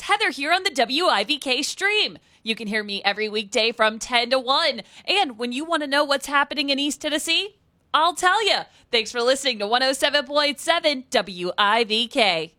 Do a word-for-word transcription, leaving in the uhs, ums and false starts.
Heather here on the W I V K stream. You can hear me every weekday from ten to one. And when you want to know what's happening in East Tennessee, I'll tell you. Thanks for listening to one oh seven point seven W I V K.